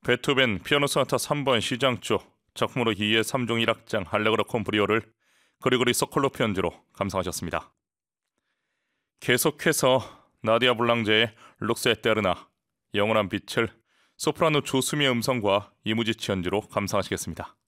베토벤 피아노 소나타 3번 시장조 작품으로 2의 3종 1악장 알레그로 콘 브리오를 그리고리 소콜로 편지로 감상하셨습니다. 계속해서 나디아 블랑제의 룩스 에테르나 영원한 빛을 소프라노 조수미의 음성과 이무지치 연주로 감상하시겠습니다.